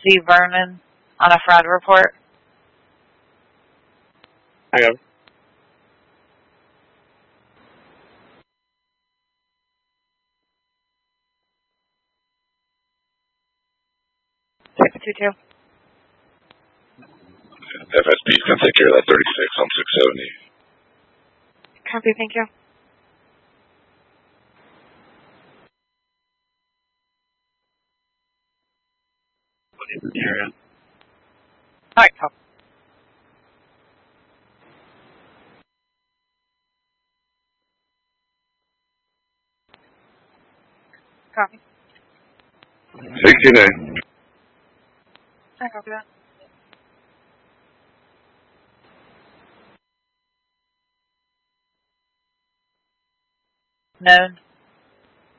Lee Vernon on a fraud report. Hang on. $622. FSB's gonna take care of that 36 on 670. Copy, thank you. Alright, copy. Copy. 69. I copy that. Known.